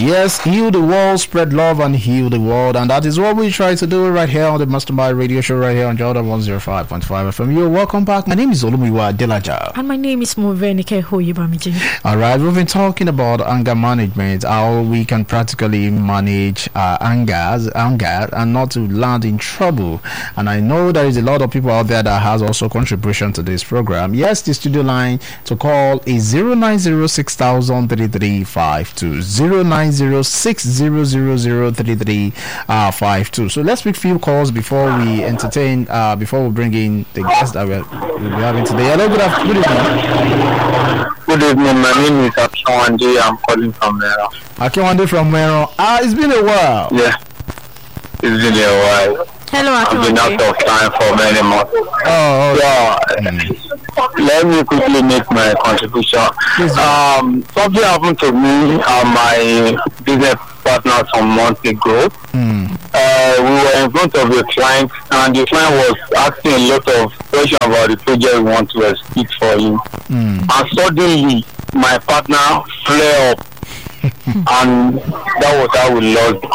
Yes, heal the world, spread love, and heal the world. And that is what we try to do right here on the Mastermind Radio Show, right here on Jordan 105.5 FM. You're welcome back. My name is Olumiwa Delaja. And my name is Movenike Hoyibamiji. All right, we've been talking about anger management, how we can practically manage anger and not to land in trouble. And I know there is a lot of people out there that has also contribution to this program. Yes, the studio line to call is 0906-3352, 0906-0003352. So let's pick few calls before we entertain, before we bring in the guest that we'll be having today. Hello, good evening. Good evening, my name is Akinwande. I'm calling from Mero. Akinwande from Mero. It's been a while. Yeah, it's been a while. Hello, I've been out of time for many months. Oh, Let me quickly make my contribution. Something happened to me and my business partner some months ago. We were in front of a client, and the client was asking a lot of questions about the project we want to execute for him. And suddenly, my partner flared up, and that was how we lost